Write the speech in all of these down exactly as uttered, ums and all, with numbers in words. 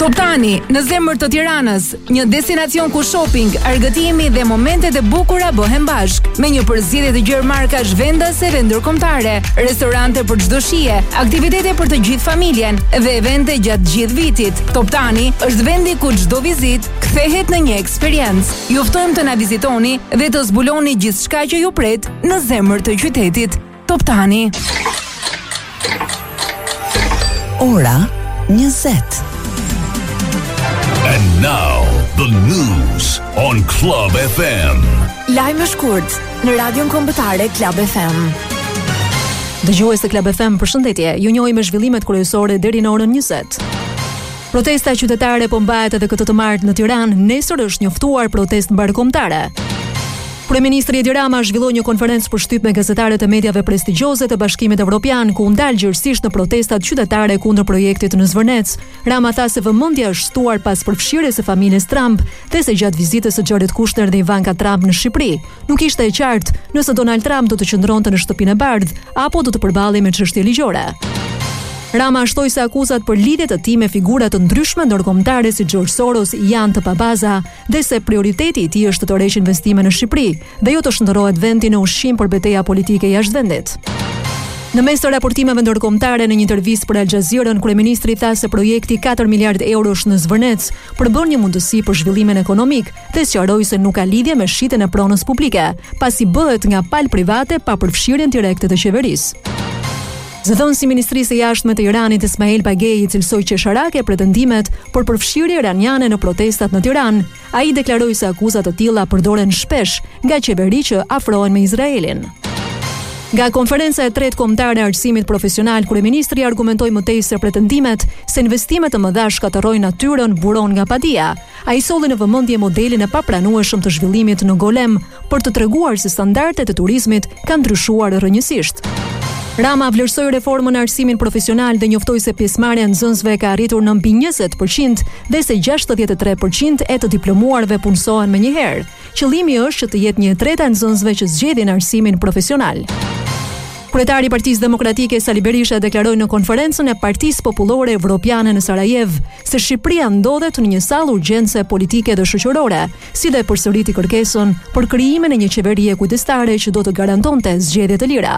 Top Tani, në zemër të Tiranës, një destinacion ku shopping, argëtimi dhe momentet e bukura bëhen bashk, me një përzierje të gjerë markash vendase dhe ndërkombëtare, restorante për çdo shije, aktivitete për të gjithë familjen dhe evente gjatë gjithë vitit. Top Tani është vendi ku çdo vizitë kthehet në një eksperiencë. Ju ftojmë të na vizitoni dhe të zbuloni gjithçka që ju pret në zemër të qytetit. Top Tani. Ora njëzet. And now, the news on Club F M. Lajme shkurt në radion kombëtare Club F M. Dëgjues të Club F M, përshëndetje. Ju njohim me zhvillimet kryesore deri në orën njëzet. Protesta qytetare po mbahet edhe këtë të martë në Tiranë. Nesër është njoftuar protestë mbarkombëtare. Kryeministri Edi Rama zhvilloi një konferencë për shtyp me gazetarët e mediave prestigjioze të Bashkimit Evropian, ku u ndal gjërësisht në protestat qytetare kundër projektit në Zvërnec. Rama tha se vëmendja është shtuar pas përfshirjes së familjes Trump dhe se gjatë vizitës së Jared Kushner dhe Ivanka Trump në Shqipëri, nuk ishte e qartë nëse Donald Trump do të qëndronte në shtëpinë e bardhë apo do të përballej me çështje ligjore. Rama shtoi se akuzat për lidhjet e tij me figura të ndryshme ndërkombëtare si George Soros janë të pabaza dhe se prioriteti i tij është të tërheqë investime në Shqipëri dhe jo të shndërrohet vendi në ushqim për betejë politike jashtë vendit. Në mes të raportimeve ndërkombëtare në një intervistë për Al Jazeera, kryeministri tha se projekti katër miliardë eurosh në Zvërnec përbën një mundësi për zhvillimin ekonomik dhe sqaroi se nuk ka lidhje me shitjen e pronës publike, pasi bëhet nga palë private pa përfshirjen direkte të qeverisë. Zëdhënësi i Ministrisë së Jashtme të Iranit Ismail Bagei cilsoi qesharake pretendimet për përfshirje iraniane në protestat në Tiranë. Ai deklaroi se akuzat të tilla përdoren shpesh nga qeveri që afrohen me Izraelin. Nga konferenca e tretë kombëtare e arsimit profesional, kryeministri argumentoi më tej se pretendimet se investimet të mëdha shkatërrojnë natyrën buron nga padia. Ai solli në vëmendje modelin e papranueshëm të zhvillimit në Golem për të treguar se standardet e turizmit kanë ndryshuar rrënjësisht. Rama vlerësoi reformën e arsimit profesional dhe njoftoi se pjesëmarrja e nxënësve ka arritur në mbi njëzet përqind dhe se gjashtëdhjetë e tre përqind e të diplomuarve punësohen menjëherë. Qëllimi është që të jetë një e treta e nxënësve që zgjedhin arsimin profesional. Kryetari i Partisë Demokratike Sali Berisha deklaroi në konferencën e Partisë Popullore Evropiane në Sarajev se Shqipëria ndodhet në një sallë urgjence politike dhe shoqërore, si dhe përsëriti kërkesën për krijimin e një qeverie kujdestare që do të garantonte zgjedhje të lira.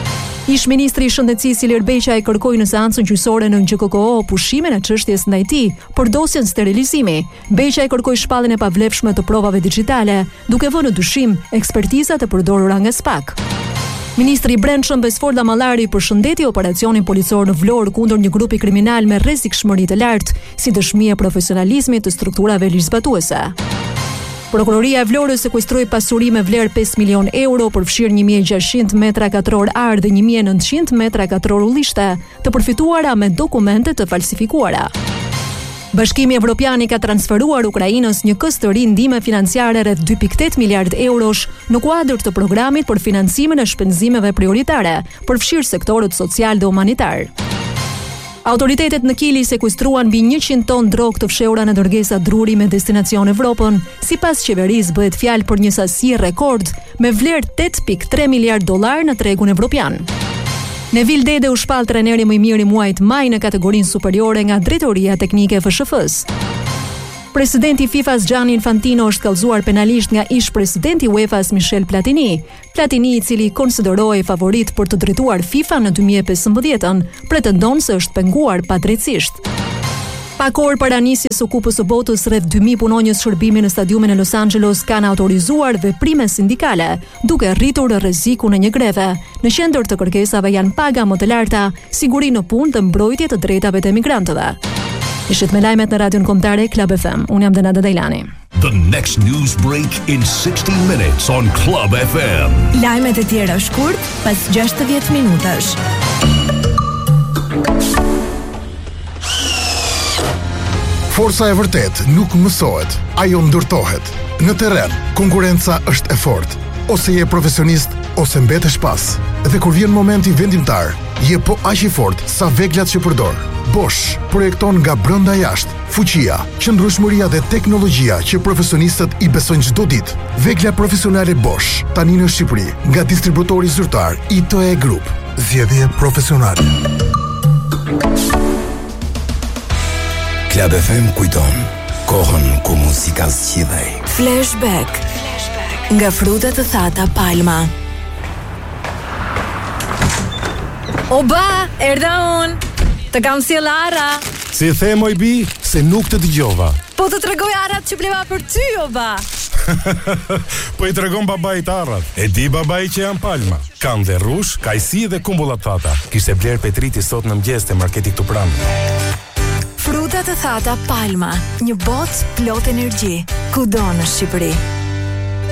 Ish ministri i Shëndetësisë Ilir Beqaj kërkoi në seancën gjyqësore në G K K O pushimin e çështjes ndaj tij për dosjen sterilizimi. Beqaj kërkoi shpalljen e pavlefshme të provave digjitale, duke vënë në dyshim ekspertizat e përdorura nga SPAK. Ministri i Brendshëm Besforda Mallari përshëndeti operacionin policor në Vlorë kundër një grupi kriminal me rrezikshmëri të lartë, si dëshmi e profesionalizmit të strukturave ligjzbatuese. Prokuroria e Vlorës sekuestroi pasuri me vlerë pesë milionë euro, përfshirë një mijë e gjashtëqind metra katror ar dhe një mijë e nëntëqind metra katror ullishte, të përfituara me dokumente të falsifikuara. Bashkimi Evropian i ka transferuar Ukrainës një kës të ri ndihme financiare rreth dy pikë tetë miliardë eurosh në kuadër të programit për financimin e shpenzimeve prioritare, përfshirë sektorët social dhe humanitar. Autoritetet në Kili sekuestruan mbi njëqind ton drogë të fshehura në dërgesa druri me destinacion Evropën. Sipas qeverisë bëhet fjalë për një sasi rekord me vlerë tetë pikë tre miliardë dollar në tregun evropian. Nevil Dede u shpall trajneri më i mirë i muajit maj në kategorinë superiore nga Drejtoria Teknike e F S F-s. Presidenti i FIFA-s Gianni Infantino është kallëzuar penalisht nga ish presidenti i UEFA-s Michel Platini. Platini, i cili konsiderohej favorit për të drejtuar FIFA në dy mijë e pesëmbëdhjetë, pretendon se është penguar padrejtisht. Pak orë para nisjes së Kupës së Botës, rreth dy mijë punonjës shërbimi në stadiumin e Los Angeles kanë autorizuar veprime sindikale, duke rritur rrezikun e një greve. Në qendër të kërkesave janë paga më të larta, siguri në punë dhe mbrojtje të drejtave të emigrantëve. Ishit me lajmet në radion kombëtare Club F M. Unë jam Denada Dajlani. The next news break in sixty minutes on Club F M. Lajmet e tjera shkurt pas gjashtëdhjetë minutash. Forca e vërtet nuk mësohet, ajo ndërtohet. Në terren, konkurenca është e fortë. Ose je profesionist, ose mbetesh pas. Dhe kur vjen momenti vendimtar, je po aq i fortë sa veglat që përdor. Bosch projekton nga brenda jashtë, fuqia, qëndrueshmëria dhe teknologjia që profesionistët i besojnë çdo ditë. Vegla profesionale Bosch, tani në Shqipëri, nga distributori zyrtar I T E Group. Zgjedhje profesionale. Club F M kujton kohën ku muzika zgjidhej. Flashback. Nga frutat të thata Palma. Oba, erdha unë. Të kam sjell Ara. Si the moj bi, se nuk të dëgjova. Po të tregoj Arat që bleva për ty, oba. Po i tregon babait Arrat. E di babai që janë Palma. Kanë dhe rrush, kajsi dhe kumbullat thata. Kishte bler Petriti sot në mëngjes te marketi këtu pranë. Frutat të thata Palma, një botë plot energji, kudo në Shqipëri.